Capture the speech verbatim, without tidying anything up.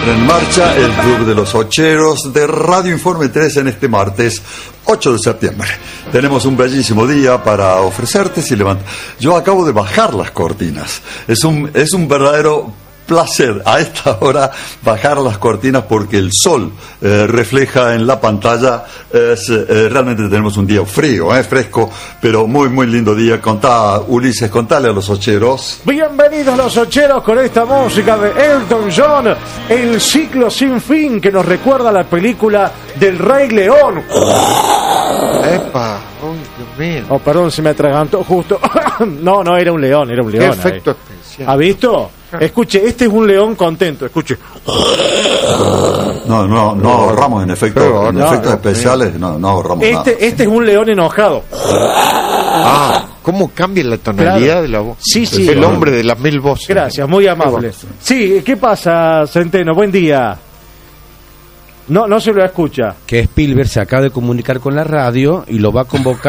En marcha el Club de los Ocheros de Radio Informe tres en este martes ocho de septiembre. Tenemos un bellísimo día para ofrecerte si levantas. Yo acabo de bajar las cortinas. Es un, es un verdadero placer a esta hora bajar las cortinas porque el sol eh, refleja en la pantalla. Es, eh, realmente tenemos un día frío, eh, fresco, pero muy muy lindo día. Contá, Ulises, contale a los ocheros. Bienvenidos los ocheros con esta música de Elton John, el ciclo sin fin que nos recuerda a la película del Rey León. Epa, uy, Dios mío. Oh, perdón, se me atragantó justo. No, no, era un león, era un león. Qué efecto ahí. especial. ¿Ha visto? Escuche, este es un león contento, escuche. No, no, no ahorramos en efectos, Pero, en no, efectos no, especiales, no, no ahorramos nada. Este, este es un león enojado. Ah, ¿cómo cambia la tonalidad Claro. de la voz? Sí, sí. El hombre de las mil voces. Gracias, muy amable. Sí, ¿qué pasa, Centeno? Buen día. No, no se lo escucha. Que Spielberg se acaba de comunicar con la radio y lo va a convocar